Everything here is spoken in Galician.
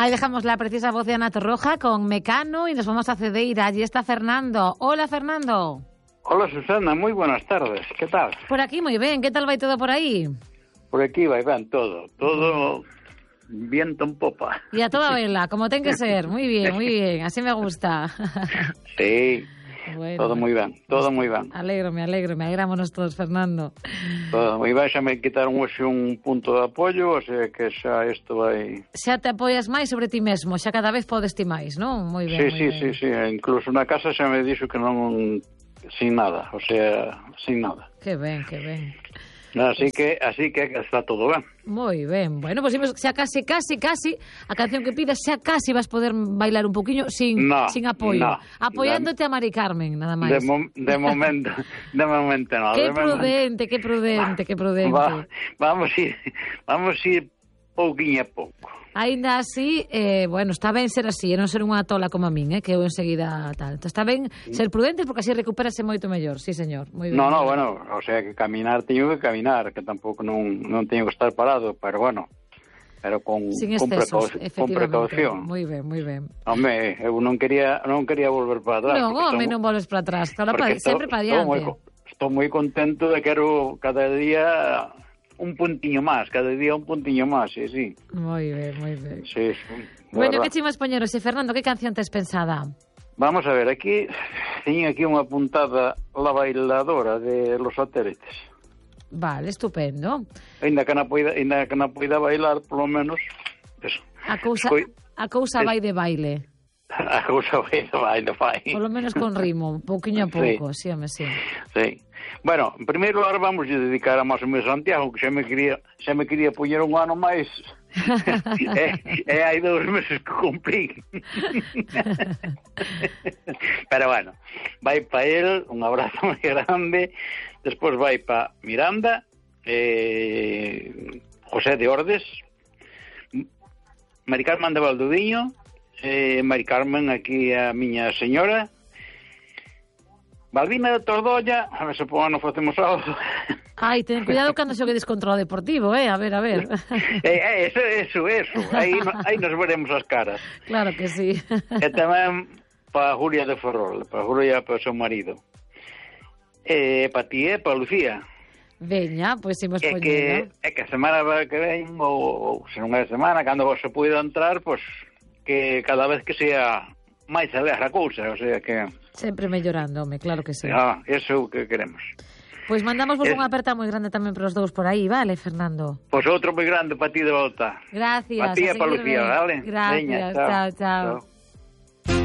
Ahí dejamos la preciosa voz de Ana Torroja con Mecano y nos vamos a Cedeira. Allí está Fernando. Hola, Fernando. Hola, Susana, moi buenas tardes. Que tal? Por aquí moi ben. Que tal vai todo por aí? Por aquí vai ben todo. Todo viento en popa. Y a toda vela, como ten que ser. Muy bien, así me gusta. Sí, bueno, todo moi ben, todo moi ben. Alégrome, alegrámonos todos, Fernando. Todo moi ben, xa me quitaron hoxe un punto de apoio, o sea que xa isto vai... Xa te apoias máis sobre ti mesmo, xa cada vez podes ti máis, non? Moi ben, Sí, incluso na casa xa me dixo que non... sin nada, o sea, sin nada. Que ben. Así que está todo ben. Moi ben. Bueno, pues xa casi a canción que pidas xa casi vas poder bailar un poquinho sin apoio. Apoiándote a Mari Carmen, nada máis. De momento no. Qué prudente. Vamos a ir pouquiño a pouco. Ainda así, bueno, está ben ser así, e non ser unha tola como a min, que eu enseguida tal. Entón, está ben ser prudentes porque así recuperase moito mellor, sí, señor. Moi ben. No, bueno, o sea, que caminar teño que caminar, que tampouco non teño que estar parado, pero bueno, pero con precaución. Moi ben. Home, eu non quería volver para atrás. Non volves para atrás, claro, sempre para diante. Estou moi contento de que quero cada día... un puntiño máis, cada día un puntiño máis, sí. Moi ben. Sí. Bueno, que chimos poñer hoxe, Fernando? Que canción tes pensada? Vamos a ver, teño aquí unha apuntada La bailadora de Los Satélites. Vale, estupendo. Ainda que non poida bailar, polo menos... Pues, a cousa vai de baile. A cousa vai de baile, vai. Polo menos con ritmo, pouquiño a pouco, sí. Sí. Bueno, en primeiro lugar vamos a dedicar a máis o meu Santiago, que xa me quería poñer un ano máis. Hai 2 meses que cumprí. Pero bueno, vai para el, un abrazo moi grande. Despois vai para Miranda, José de Ordes, Mari Carmen de Valdoviño, Mari Carmen aquí a miña señora, Balbina de Tordolla, a ver se por ano facemos algo. Ai, ten cuidado cando xoguedes contra o Deportivo, a ver. Eso, aí nos veremos as caras. Claro que sí. E tamén para Julia de Ferrol, para Julia, para o seu marido. Para ti, para Lucía. Veña, pois imos poñendo. É que a semana que ven, ou se non é a semana, cando vos se poida entrar, pois que cada vez que sea máis alegre a cousa, o sea que... Sempre mellorando, claro que sí. Eso é o que queremos. Pois mandamos unha aperta moi grande tamén para os dous por aí, vale, Fernando? Pois outro moi grande para ti de volta. Gracias. Para ti e para Lucía, vale? Gracias, chao.